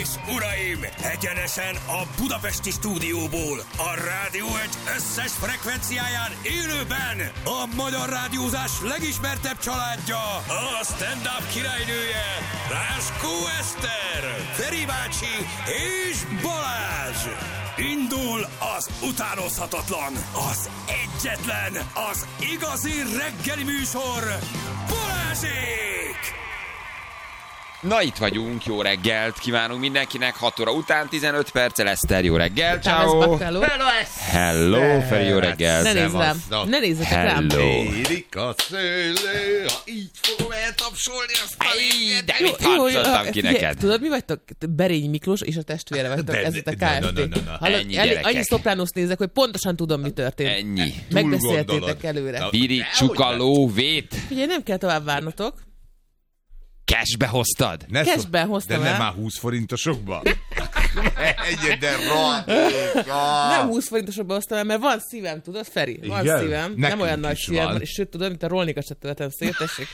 uraim! Egyenesen a budapesti stúdióból, a Rádió Egy összes frekvenciáján élőben a magyar rádiózás legismertebb családja, a stand-up királynője, Lászkó Eszter, Feri bácsi és Balázs! Indul az utánozhatatlan, az egyetlen, az igazi reggeli műsor, Balázsék! Na, itt vagyunk, jó reggelt kívánunk mindenkinek, 6 óra után, 15 perccel, Eszter, jó reggel, ciao. Hello, Feri, jó reggel. Ne nézz rám, ne nézzetek rám. Érik a szőlő, ha így fogom eltapsolni azt a lényet. De mit harcoltam ki neked? Tudod, mi vagytok? Berényi Miklós és a testvére vagytok, ez itt a KFT. Ennyi, gyerekek. Annyi szopránoszt nézek, hogy pontosan tudom, mi történt. Ennyi. Megbeszéltétek előre. Viri csukalóvét. Figyelj, nem kell tovább várnotok. Cashbe hoztad? Cashben hoztam de el. nem már 20 forintosokba? De Nem 20 forintosokba hoztam el, mert van szívem, tudod, Feri? Van Igen? szívem. Nem Nekünk olyan nagy is szívem, van. és sőt, tudod, mint a rolnikat se tehetem szét, tessék.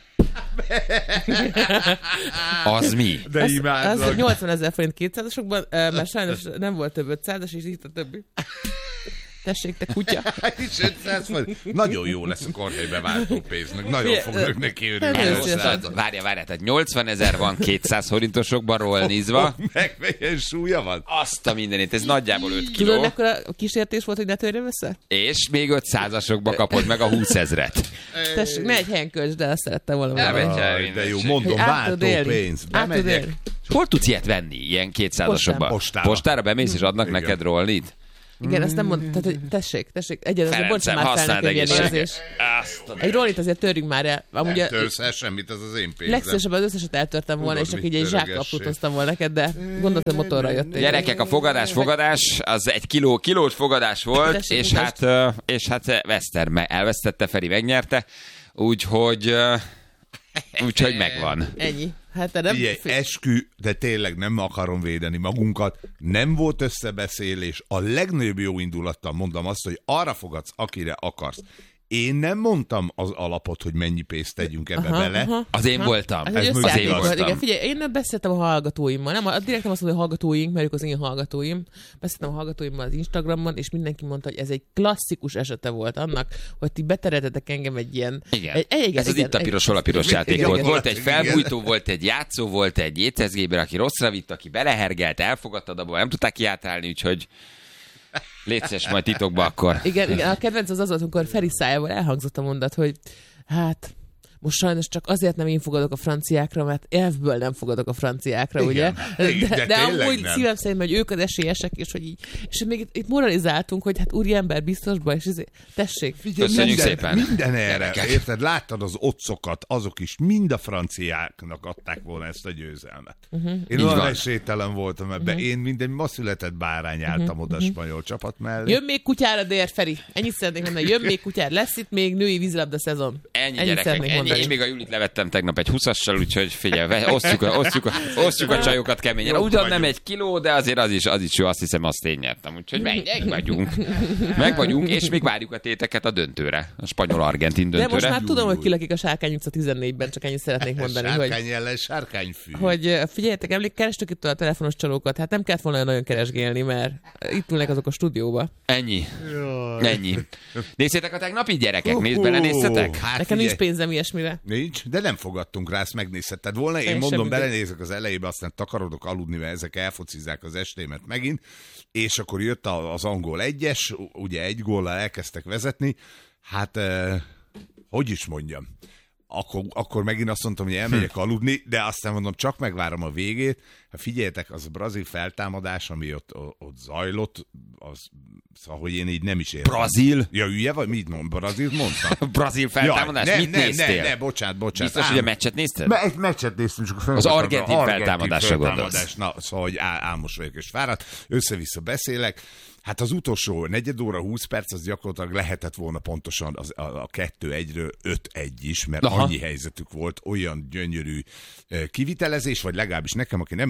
Az mi? De Az imádlak. 80 000 forint 200-asokban, mert sajnos nem volt több 500-as, és itt a többi. Tessék, te kutya. És 500 forint. Nagyon jó lesz a korhelybe váltó pénznek. Nagyon Figyelj, fognak neki örülni. először- Várja, tehát 80 000 van 200 forintosokban rollnizva. Meg milyen súlya van? Azt a mindenit, ez nagyjából 5 Tudod, kiló. mekkora kísértés volt, hogy ne törjem össze? És még 500-asokba kapod meg a 20 000-et. Tessék, ne egy helyen költsd el, azt szerettem volna Nem, mondani. egy- De jó, mondom, Hogy át tudod váltó élni. pénz. Át tudod Bemegyek. élni. Hol tudsz ilyet venni, ilyen 200-asokba? Postára. Bemész és adnak Igen. neked rollnit? Igen, ezt nem mondtam. Tehát, hogy tessék, egyedül, bocsánat, már fel használd nekem ilyen egészséget. érzés. Azt a... Egy rollit azért törjünk már el. Amúgy Nem törsz el semmit, az az én pénzem. legszívesebben az összeset eltörtem volna, Tudod, és csak mit így egy törögessé. zsákaput hoztam volna neked, de gondoltam, motorra jöttél. Gyerekek, a fogadás, az egy kilós fogadás volt, Tessék, és hát Eszter elvesztette, Feri megnyerte, úgyhogy megvan. Ennyi. Hát te nem... Figyelj, eskü, de tényleg nem akarom védeni magunkat, nem volt összebeszélés, a legnagyobb jó indulattal mondom azt, hogy arra fogadsz, akire akarsz. Én nem mondtam az alapot, hogy mennyi pénzt tegyünk ebbe bele. Az én voltam. Ez Ez egy az én összejáték volt. voltam. Igen, figyelj, én nem beszéltem a hallgatóimmal. Direkt nem azt mondom, hogy hallgatóink, mert ők az én hallgatóim. Beszéltem a hallgatóimmal az Instagramon, és mindenki mondta, hogy ez egy klasszikus esete volt annak, hogy ti beteretetek engem egy ilyen... Igen. Ez az itt a piros, hol a piros játék igen, volt. igen. Volt egy felbújtó, volt egy játszó, volt egy étezgéber, aki rosszra vitt, aki belehergelt, elfogadtad, abból nem tudták kiátállni, úgyhogy légy szíves, majd titokba akkor. Igen, a kedvenc az volt, amikor Feri szájával elhangzott a mondat, hogy hát most sajnos csak azért nem én fogadok a franciákra, mert elfből nem fogadok a franciákra, Igen. ugye? Igen, de De tényleg amúgy nem. szívem szerint, hogy ők az esélyesek, és hogy így, és még itt moralizáltunk, hogy hát úriember biztosban, és tessék. Köszönjük szépen. Minden erre, Gyerekek. érted? Láttad az otcokat, azok is mind a franciáknak adták volna ezt a győzelmet. Én Így olyan van. esélytelen voltam ebben. Én minden ma született bárány álltam oda a spanyol csapat mellé. Jön még kutyára dér, Feri. Ennyit szeretnék mondani, jön még kutyára. Lesz itt még női vízilabda szezon. Ennyi Ennyit gyerekek, szeretnék ennyi. mondani. Én még a Julit levettem tegnap egy 20-assal, úgyhogy figyelj, osztjuk a csajokat keményen. Jók Ugyan nem vagyunk. egy kiló, de azért az is jó, azt hiszem, azt én nyertem. Úgyhogy meg vagyunk, és még várjuk a téteket a döntőre, a spanyol-argentin De most döntőre. már tudom, hogy kilakik a Sárkány utca 14-ben, csak ennyit szeretnék mondani, hogy... Sárkány ellen sárkányfű. Figyeljetek, kerestük itt a telefonos csalókat, hát nem kellett volna nagyon keresgélni, mert itt ülnek azok a stúdióba. Ennyi. Nézzétek a tegnapi gyerekek, belenéztetek? Hát Nekem nincs pénzem ilyesmire. Nincs, de nem fogadtunk rá, ezt megnézheted volna. Én Teljesen mondom, mindegy. belenézek az elejébe, aztán takarodok aludni, mert ezek elfocizzák az estémet megint, és akkor jött az angol 1-es, ugye 1 góllal elkezdtek vezetni, hát hogy is mondjam, akkor megint azt mondtam, hogy elmegyek aludni, de aztán mondom, csak megvárom a végét. Hát figyeljetek, az a brazil feltámadás, ami ott zajlott, az, szóval, hogy én így nem is értem. Brazil? Ja, hülye vagy? Mit mond? Brazil mondtam? Brazil feltámadás? Jaj, Mit néztél? Ne, bocsánat. Biztos, hogy a meccset nézted? Egy meccset néztem, csak Az argentin feltámadásra gondolsz. Na, szóval, hogy álmos vagyok és fáradt, össze-vissza beszélek. Hát az utolsó negyed óra, 20 perc, az gyakorlatilag lehetett volna pontosan a 2-1-ről 5-1 is, mert annyi helyzetük volt, olyan gyönyörű kivitelezés, vagy legalábbis nekem, aki nem ért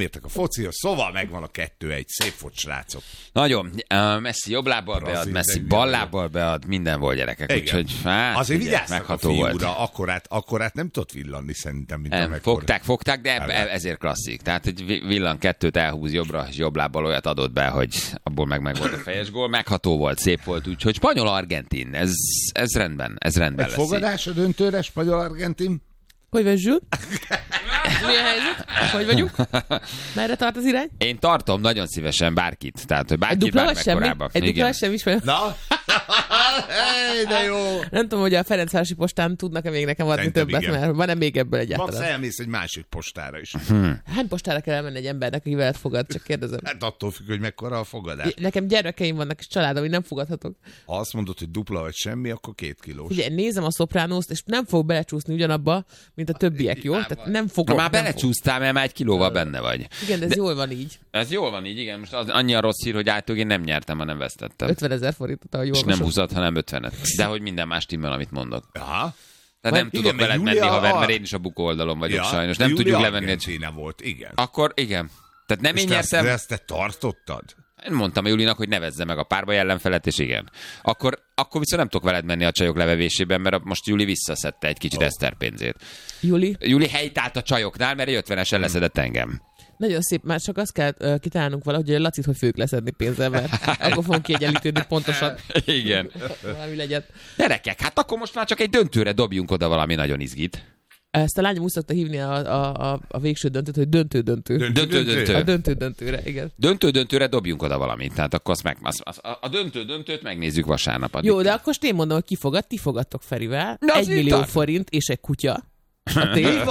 odaértek a focihoz, szóval megvan a 2-1. Szép volt, srácok. Nagyon. Messi jobb lábbal bead, Messi bal lábbal bead, minden volt, gyerekek. Úgyhogy azért vigyáztak a fiúra, akkorát nem tudott villanni szerintem, mint amikor. Fogták, de ezért klasszik. Tehát egy villan 2-t elhúz jobbra, és jobb lábbal olyat adott be, hogy abból meg volt a fejes gól. Megható volt, szép volt, úgyhogy spanyol-argentin, ez rendben lesz. Fogadás a döntőre, spanyol-argentin? Hogy vagy, Zsül? Mi a helyzet? Hogy vagyunk? Merre tart az irány? Én tartom nagyon szívesen bárkit. Tehát, hogy bárkit bármeg korábban. Egy dupla semmi is. Na? De jó! Nem tudom, hogy a Ferencvárosi postán tudnak-e még nekem adni Szerintem többet, igen. mert van-e még ebből egyáltalán. Max elmész egy másik postára is. Hány postára kell elmenni egy embernek, aki veled fogad? Csak kérdezem. Hát attól függ, hogy mekkora a fogadás. Nekem gyermekeim vannak, és családom, hogy nem fogadhatok. Ha azt mondod, hogy dupla vagy semmi, akkor 2 kilós. Ugye, nézem a Szopránózt, és nem fog belecsúszni ugyanabba, mint a többiek, jó? Tehát nem fogok. Már belecsúsztál, mert már 1 kilóval benne vagy. Igen, de ez jól van így. Ez jól van így, igen. Most az annyi a rossz hír, hogy általában én nem nyertem, hanem vesztettem. 50 000 forintot, ahogy jól és nem 20-at, hanem 50-et. De hogy minden más timmel, amit mondok. Aha. Tehát nem tudok igen, veled menni, haver, mert én is a bukó oldalon vagyok sajnos. Nem tudjuk levenni. Volt, igen. Akkor igen. Tehát nem és én nyertem. De ezt te tartottad? Én mondtam a Julinak, hogy nevezze meg a párba ellenfelet, és igen. Akkor viszont nem tudok veled menni a csajok levevésében, mert most Juli visszaszedte egy kicsit Eszter pénzét. Juli helytált a csajoknál, mert egy 50-esen leszedett engem. Nagyon szép, már csak azt kell kitálnunk valahogy, hogy Lacit hogy fogjuk leszedni pénzzel, mert akkor fogunk kiegyenlítődni pontosan. Igen. Valami legyen. Gyerekek, hát akkor most már csak egy döntőre dobjunk oda valami nagyon izgit. Ezt a lányom úgy szokta hívni a végső döntőt, hogy döntő. A döntőre, igen. Döntőre dobjunk oda valamit. Tehát akkor a döntőt megnézzük vasárnap. Addig. Jó, de akkor én mondom, hogy ki fogad, ti fogadtok Ferivel. 1 millió forint és egy kutya. Igen,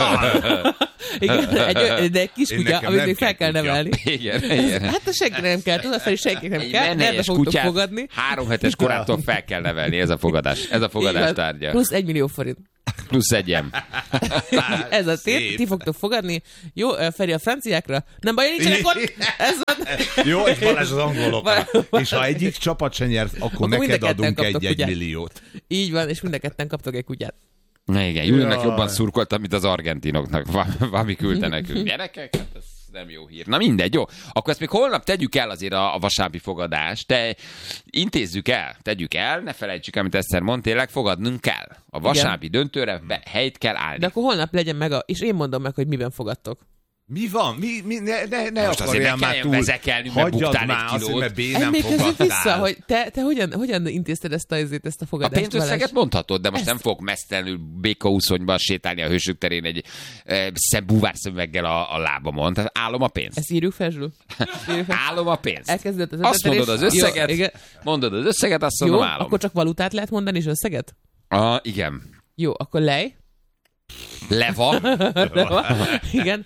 de egy kis kutya, amit még fel kell nevelni. Igen. Hát a senki nem kell, tudod, Feri, senki nem kell. Nem fogtok fogadni. 3 hetes korától fel kell nevelni, ez a fogadás tárgya. Plusz 1 millió forint. Plusz egyem. Ez a tét, ti fogtok fogadni. Jó, Feri a franciákra. Nem baj, nincsenek ott. Ez van. Jó, és Balázs az angolokra. És ha egyik csapat se nyert, akkor neked adunk 1 milliót. Így van, és mind a ketten kaptok egy kutyát. Na igen, Julinak jobban szurkoltam, mint az argentinoknak. Valami küldte nekünk. Gyerekek, hát ez nem jó hír. Na mindegy, jó. Akkor ezt még holnap tegyük el azért a vasárnapi fogadást, de intézzük el, tegyük el, ne felejtsük, amit Eszter mond, tényleg fogadnunk kell. A vasárnapi döntőre helyt kell állni. De akkor holnap legyen meg, és én mondom meg, hogy miben fogadtok. Mi van? Ne most azért ne kelljen vezekelni, mert buktál egy kilót. Emlékezzük vissza, hogy te hogyan intézted ezt a fogadást? A pénzösszeget mondhatod, de most nem fogok mesztelenül békaúszonyban sétálni a Hősök terén egy búvárszöveggel a lábamon. Tehát állom a pénzt. Ezt írjuk fel, Zsül? Állom a pénzt. Elkezdett az azt mondod az összeget, azt mondom, állom. Akkor csak valutát lehet mondani, és összeget? Igen. Jó, akkor lej. Leva. Igen.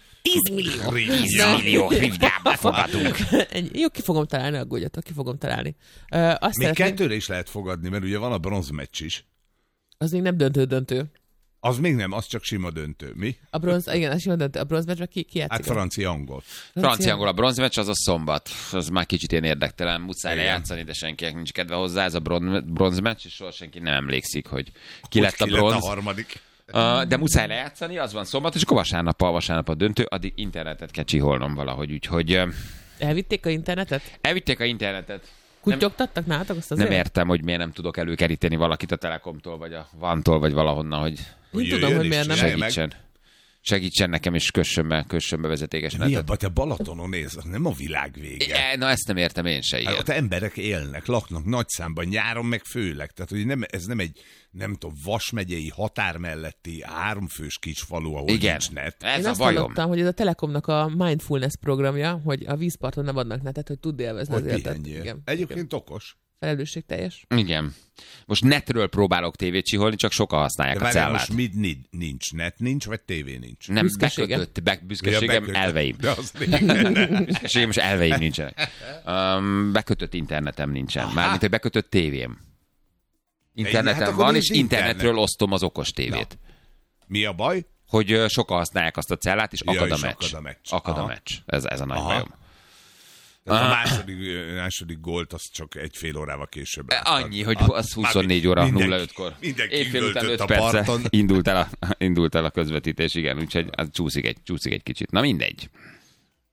10 millió hívdába fogadunk. Jó, ki fogom találni, aggódjatok, ki fogom találni. Még 2-re is lehet fogadni, mert ugye van a bronzmeccs is. Az még nem döntő. Az még nem, az csak sima döntő. Mi? Igen, az sima döntő. A bronzmeccsben ki játszik? Hát francia-angol. Francia-angol, a bronzmeccs az a szombat. Az már kicsit ilyen érdektelen. Muszáj lejátszani, de senkinek nincs kedve hozzá. Ez a bronzmeccs, és soha senki nem emlékszik, hogy ki lett a bronz. Lett a harmadik. De muszáj lejátszani, az van szombat, és akkor vasárnap a döntő, addig internetet kell csiholnom valahogy, úgyhogy... Elvitték a internetet? Elvitték a internetet. Kutyogtattak nálatok azt azért? Nem értem, hogy miért nem tudok előkeríteni valakit a Telekomtól, vagy a Vantól, vagy valahonnan, hogy én tudom, hogy miért nem. Segítsen nekem, és kössön be vezetékes netet. Mi abban, te Balatonon néz, nem a világ vége. Na ezt nem értem én se, igen. Hát, emberek élnek, laknak nagy számban, nyáron meg főleg. Tehát, hogy ez nem egy, nem tudom, Vas megyei határ melletti 3 fős kis falu, ahol nincs net. Ez én azt hallottam, hogy ez a Telekomnak a mindfulness programja, hogy a vízparton nem adnak netet, hogy tudd élvezni az életet. Egyébként okos. Felelősségteljes. Igen. Most netről próbálok tévét csiholni, csak sokan használják a cellát. Most mit nincs? Net nincs, vagy tévé nincs? Nem, büszkeségem elveim. Büszkeségem és elveim nincsenek. Bekötött internetem nincsen. Mármint, hogy bekötött tévém. Internetem van, és internetről osztom az okos tévét. Mi a baj? Hogy sokan használják azt a cellát, és akad a meccs. Akad a meccs. Ez a nagy bajom. A második gólt az csak 1,5 órával később. Annyi, hogy az 24 óra 05-kor. Éjfél után 5 perce indult el a közvetítés, igen, úgyhogy az csúszik egy kicsit. Na mindegy.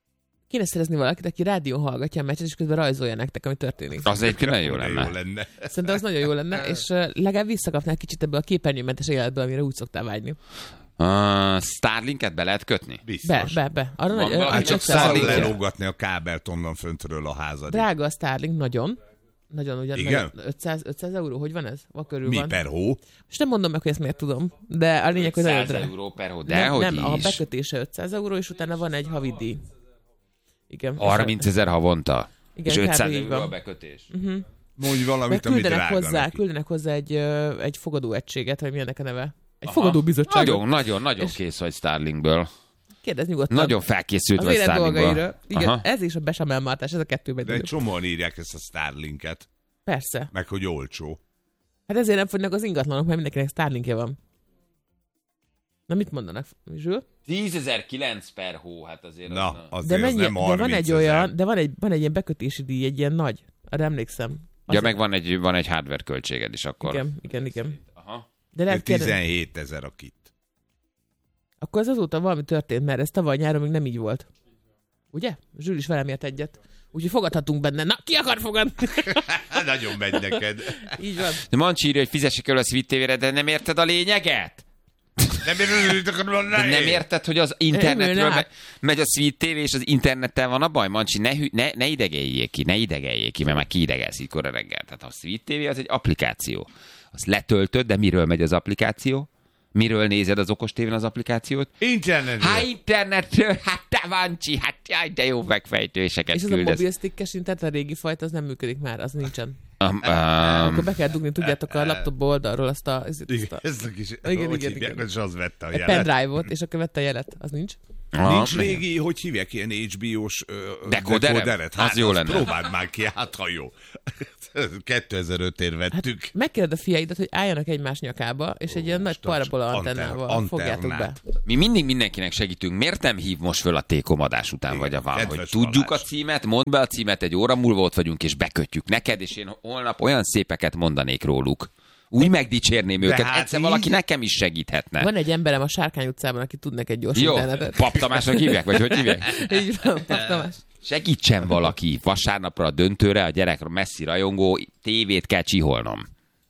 Kéne szerezni valakit, aki rádión hallgatja a meccset, és közben rajzolja nektek, ami történik. Az egyébként nagyon jó lenne. Szerintem az nagyon jó lenne, és legalább visszakapnál kicsit ebből a képernyőmentes életből, amire úgy szoktál vágyni. Starlinket be lehet kötni? Biztos. Be. Arra Van valami csak Starlink Starlink. lelógatni a kábelt onnan föntről a házad. drága a Starlink, nagyon ugyan. Igen? 500 euró, hogy van ez? Va körül Mi van. per hó? És nem mondom meg, hogy ezt miért tudom, de a lényeg, hogy nagyon 100 drága. euró per hó, dehogy Nem, a is. bekötése 500 euró, és utána van egy havidíj. Igen. 30 000 havonta. Igen, És kb. 500 így euró a van. bekötés. Mondj valamit, Mert ami drága neki. küldenek hozzá egy fogadóegységet, vagy milyennek a neve. Egy fogadóbizottságot. Nagyon kész vagy Starlinkből. Kérdezz nyugodtan. Nagyon felkészült az vagy élet Starlinkból. dolgaira. Igen, Aha. ez és a besemelmártás, ez a kettő De egy megy. csomóan írják ezt a Starlinket, Persze. meg hogy olcsó. Hát ezért nem fogynak az ingatlanok, mert mindenkinek Starlinkje van. Na mit mondanak, Zsül? 10.009 per hó, hát azért. Na, az azért az nem 30 van egy 000. olyan, de van egy ilyen bekötési díj, egy ilyen nagy. Arra emlékszem. Ja, meg van egy hardware költséged is akkor. Igen. Aha. De lehet kérdezni. 17 000 a kit. Akkor az azóta valami történt, mert ez tavaly nyáron még nem így volt. Ugye? Zsül is velem ért egyet. Úgyhogy fogadhatunk benne. Na, ki akar fogadni? Hát nagyon megy neked. Így van. De Mancsi írja, hogy fizessék el a Sweet TV-re, de nem érted a lényeget? De nem érted, hogy az internetről megy a Sweet TV, és az internettel van a baj? Mancsi, ne idegeljék ki, mert már kiidegelsz így kora reggel. Tehát a Sweet TV az egy applikáció. Azt letöltöd, de miről megy az applikáció? Miről nézed az okos tévén az applikációt? Internetről. Internetről, te Mancsi, jaj, de jó megfejtéseket És az a küldesz. mobilstickes internet, a régi fajta, az nem működik már, az nincsen. Akkor be kell dugni, tudjátok, a laptop oldalról azt a... Igen, ez a kis, Igen, hogy igen, hívják, igen. és az vette a Egy jelet. pendrive-ot, és akkor vette a jelet. Az nincs? Nincs régi, hogy hívják, ilyen HBO-s Dekóderet? Hát Az jó lenne. Próbáld már ki, hát ha jó. 2005-ért vettük. Megkérded a fiaidat, hogy álljanak egymás nyakába, és egy ilyen nagy parabola antennával fogjátok be. antennát. Mi mindig mindenkinek segítünk. Miért nem hív most föl a T-kom adás után, vagy a van, hogy kedves tudjuk Balázs. a címet, mondd be a címet, egy óra múlva ott vagyunk, és bekötjük neked, és én holnap olyan szépeket mondanék róluk. Úgy megdicsérném őket, hát egyszer így- valaki nekem is segíthetne. Van egy emberem a Sárkány utcában, aki tud neked gyors Jó, internetet. Pap Tamásnak hívják, vagy hogy hívják? Így van, Pap Tamás. Segítsen valaki vasárnapra a döntőre, a gyerek messzi rajongó, tévét kell csiholnom.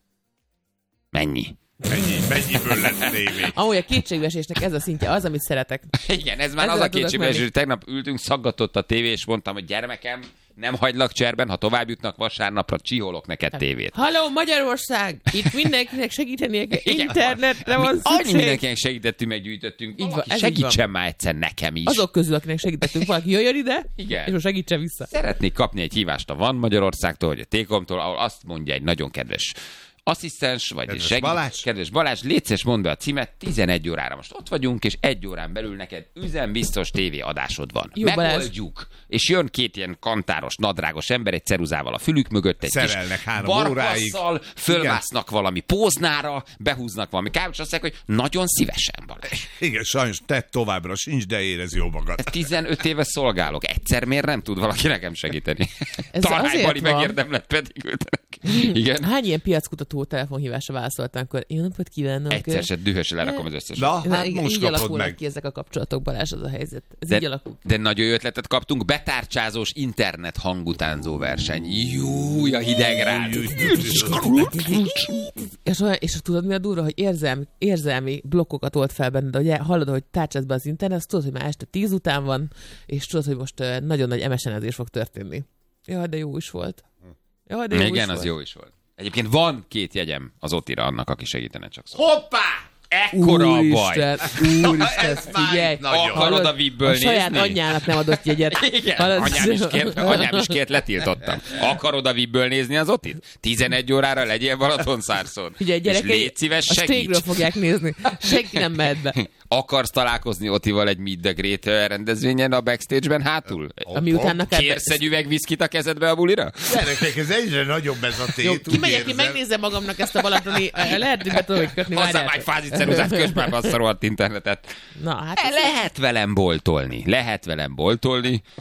Mennyi? Mennyiből lett tévé? Amúgy a kétségbeesésnek ez a szintje, az, amit szeretek. Igen, ez már Ezzel az a tudok kétségbeesés, menni. hogy tegnap ültünk, szaggatott a tévé, és mondtam, hogy gyermekem, nem hagylak cserben, ha tovább jutnak vasárnapra, csiholok neked tévét. Halló, Magyarország! Itt mindenkinek segítenie kell. Igen. Internetre Mi van annyi szükség. mindenkinek segítettünk, meggyűjtöttünk. Így van, Valaki ez így segítsen már egyszer nekem is. Azok közül, akinek segítettünk, valaki jöjjön ide, Igen. és most segítsen vissza. Szeretnék kapni egy hívást a Van Magyarországtól, vagy a T-komtól, ahol azt mondja egy nagyon kedves asszisztens, vagy kedves Balázs, légy szíves, mondd be a címet, 11 órára most ott vagyunk, és 1 órán belül neked üzembiztos tévéadásod van. Jó, Balázs. Megoldjuk. És jön két ilyen kantáros, nadrágos ember egy ceruzával a fülük mögött, egy Szerelnek kis 3 óráig. barkasszal, fölmásznak valami póznára, behúznak valami kávét, és azt mondják, hogy nagyon szívesen, Balázs. Igen, sajnos te továbbra sincs, de érez jó magad. 15 éve szolgálok. Egyszer miért nem tud valaki nekem segíteni? Ez Talán azért Bali van. megérdemlett pedig ültenek. Igen. Hány ilyen piackutató telefonhívásra válaszoltál, akkor jó napot kívánok. Egyszer se dühösen lerakom az összes. Na, hát Igen, most így kapod alakulnak meg. ki ezek a kapcsolatok, Balázs, az a helyzet. Ez így alakul. De nagyon jó ötletet kaptunk, betárcsázós internet hangutánzó verseny. Júj, a hideg rád. És tudod, mi a durva, hogy érzelmi blokkokat old fel benned, hogy hallod, hogy tárcsáz be az internet, azt tudod, hogy már este 10 után van, és tudod, hogy most nagyon nagy MSN-ezés fog történni. Jaj, de jó is volt. Jaj, de jó Igen, is az volt. jó is volt. Egyébként van 2 jegyem az Otira annak, aki segítene csak szó. Hoppá! Ekkora a baj! Úristen, figyelj! nagyon. Akarod a VIP-ből A saját nézni? anyjának nem adott jegyet. Igen, Hallod? anyám is kért, letiltottam. Akarod a VIP-ből nézni az Otit? 11 órára legyél Balatonszárszon. Figyelj, És gyerekei, légy szíves, a segíts. stégről fogják nézni. Senki nem mehet be. Akarsz találkozni Otival egy Meet the Great rendezvényen a backstage-ben hátul? Ami utána kell... Kérsz egy üveg viszkit a kezedbe a bulira? Gyerekek, ez egyre nagyobb ez a tét, Jó, úgy kimegyek, ki érzem. megnézem magamnak ezt a balatoni... Lehet, hogy be tudom, hogy kötni. Hozzá várjál. már egy fázit ceruzát, kösd már azt a rohadt internetet. Na, hát... Lehet velem boltolni.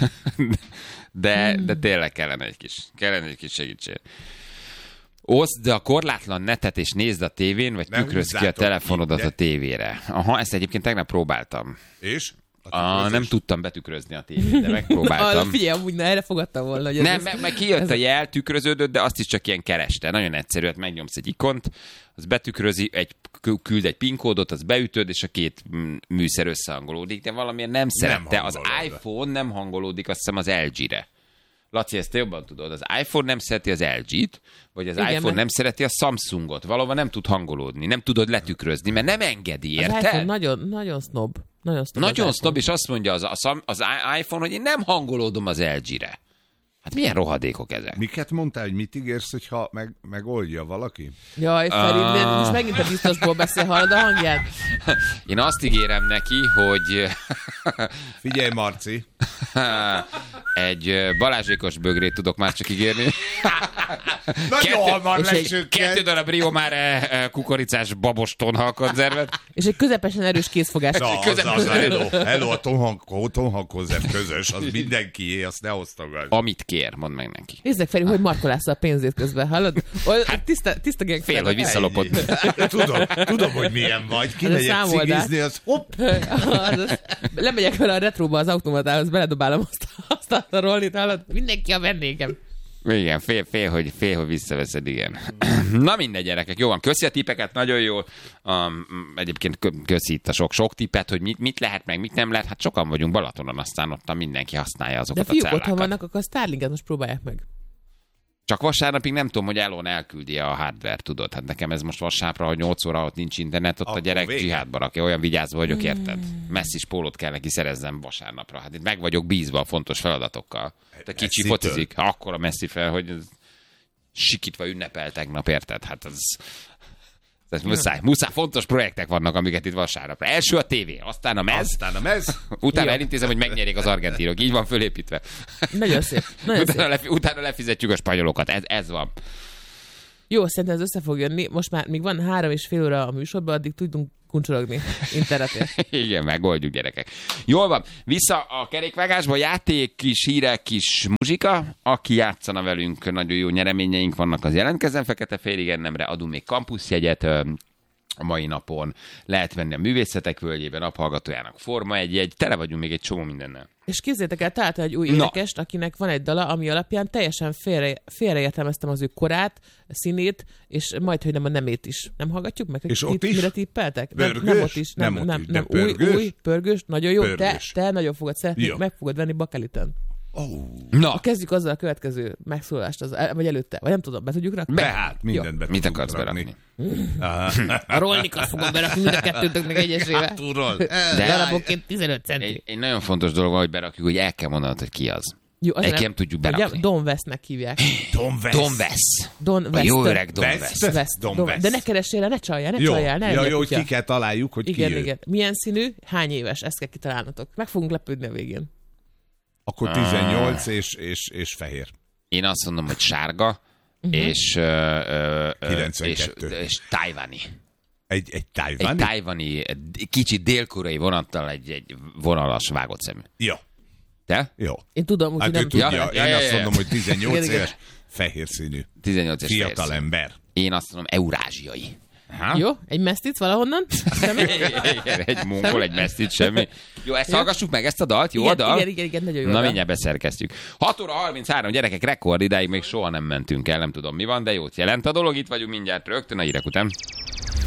De tényleg kellene egy kis segítség. Oszd a korlátlan netet, és nézd a tévén, vagy Ne tükrözd ki a húzzátok telefonodat ki, de- a tévére. Aha, ezt egyébként tegnap próbáltam. És? Nem tudtam betükrözni a tévét, de megpróbáltam. Figyelj, amúgy erre fogadtam volna. Hogy Nem, meg kijött a jel, tükröződött, de azt is csak ilyen kereste. Nagyon egyszerű, hát megnyomsz egy ikont, az betükrözi, küld egy PIN kódot, az beütöd, és a két műszer összehangolódik, de valamiért nem szerette. Az iPhone nem hangolódik, azt hiszem, az LG-re. Laci, ezt te jobban tudod. Az iPhone nem szereti az LG-t, vagy az iPhone nem szereti a Samsungot. Valóban nem tud hangolódni, nem tudod letükrözni, mert nem engedi, érted? Az iPhone nagyon snob. Nagyon snob, és azt mondja az iPhone, hogy én nem hangolódom az LG-re. Hát milyen rohadékok ezek? Miket mondtál, hogy mit ígérsz, hogyha megoldja valaki? Jaj, Feri, most megint a biztosból beszél, hallod a hangját? Én azt ígérem neki, hogy... Figyelj, Marci! Egy Balázsékos bögrét tudok már csak ígérni. Nagyon hamar lesőkkel. 2 darab Rio Mare kukoricás babos tonhal konzervet. És egy közepesen erős készfogás. Na, hello, a tonhal konzerv közös, az mindenkié, azt ne osztogasd. Amit kér, mondd meg neki. Nézzek, Feri, hogy markolásza a pénzét közben, hallod? Tiszta gangster. Fél, hogy visszalopod. Tudom, hogy milyen vagy. Kimegyek cigizni, az hopp. Lemegyek vele a retróba az automatához, beledobálom azt a rollit, hallod? Mindenki a vendégem. Igen, fél, hogy visszaveszed, igen. Na mindegy, gyerekek, jó van, köszi a tippeket, nagyon jól. Egyébként köszi itt a sok tippet, hogy mit lehet meg, mit nem lehet. Hát sokan vagyunk Balatonon, aztán ott mindenki használja azokat a cellákat. De fiúk otthon vannak, akkor a Starlinket most próbálják meg. Csak vasárnapig nem tudom, hogy Elon elküldi a hardware, tudod? Hát nekem ez most vasárnapra, hogy 8 óra ott nincs internet, ott a gyerek dzsihádba rakja, olyan vigyázva vagyok, érted? Messzis pólót kell neki szerezzem vasárnapra. Hát itt meg vagyok bízva a fontos feladatokkal. Te kicsi focizik, akkora messzi fel, hogy sikítva ünnepel tegnap, érted? Hát ez muszáj, fontos projektek vannak, amiket itt vasárnapra. Első a tévé, aztán a mez. Utána elintézem, hogy megnyerik az argentinok. Így van fölépítve. Nagyon szép. Utána lefizetjük a spanyolokat. Ez van. Jó, szerintem ez össze fog jönni. Most már még van 3,5 óra a műsorban, addig tudunk kuncsorogni internetért. Igen, megoldjuk, gyerekek. Jól van, vissza a kerékvágásba, játék, kis hírek, kis muzsika. Aki játszana velünk, nagyon jó nyereményeink vannak, az jelentkezzen Fekete-Félig Ennemre, adunk még kampuszjegyet a mai napon. Lehet venni a Művészetek Völgyében, naphallgatójának Forma 1 tele vagyunk még egy csomó mindennel. És képzeljétek el, találtam egy új énekest, akinek van egy dala, ami alapján teljesen félreértelmeztem az ő korát, színét, és majd, hogy nem a nemét is. Nem hallgatjuk meg? És ott is? Mire tippeltek? Pörgős? Nem ott is. Nem. Új, pörgős, nagyon jó. Te nagyon fogod szeretni, meg fogod venni Bakeliten. Na. Kezdjük azzal a következő megszólalást, vagy előtte, vagy nem tudom, be tudjuk rakni? Hát, mindent be Mit akarsz berakni? A rollikat fogom berakni mind a kettőtöknek egyesével. De darabonként 15 centi. Egy nagyon fontos dolog van, hogy berakjuk, hogy el kell mondanod, hogy ki az. Jó, nem tudjuk berakni. Don Westnek hívják. Don West. Jó öreg Don West. De ne keressél, ne csaljál, Jó, hogy ki kell találjuk, hogy igen. Milyen színű, hány éves, ezt kell kitalálnotok. Meg fogunk lepődni a végén. Akkor 18 és fehér. Én azt mondom, hogy sárga, és 92. És tájvani. Egy tájvani? Egy tájvani, kicsit dél-koreai vonattal, egy vonalas vágott szemű. Jó. Te? Jó. Én tudom, hogy nem tudja. Én azt mondom, hogy 18 éves, fehér színű. 18 éves fiatal ember. Én azt mondom, eurázsiai. Ha? Jó, egy mesztic valahonnan? Egy mongol, egy mesztic, semmi. Jó, ezt hallgassuk meg, ezt a dalt, jó a dal? Igen, nagyon jó. Na, mindjárt beszerkeztjük. 6 óra 33, gyerekek, rekord, idáig még soha nem mentünk el, nem tudom mi van, de jót jelent a dolog, itt vagyunk mindjárt rögtön a hírek után.